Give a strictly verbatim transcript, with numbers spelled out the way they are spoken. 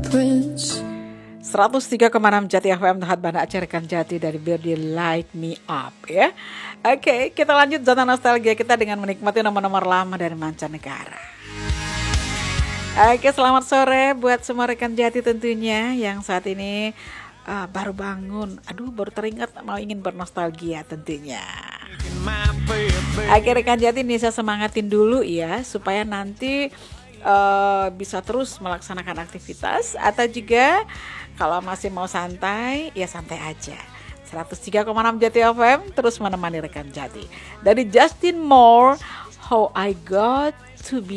footprints. seratus tiga koma enam Jati F M, Tahat Banda Acarkan Jati dari Birdie Light Me Up ya. Oke, kita lanjut zona nostalgia kita dengan menikmati nomor-nomor lama dari mancanegara. Oke, selamat sore buat semua rekan Jati tentunya yang saat ini uh, baru bangun. Aduh, baru teringat mau ingin bernostalgia tentunya. Oke, rekan Jati ini saya semangatin dulu ya supaya nanti uh, bisa terus melaksanakan aktivitas atau juga kalau masih mau santai, ya santai aja. seratus tiga koma enam Jati F M terus menemani rekan Jati. Dari Justin Moore, How I Got to Be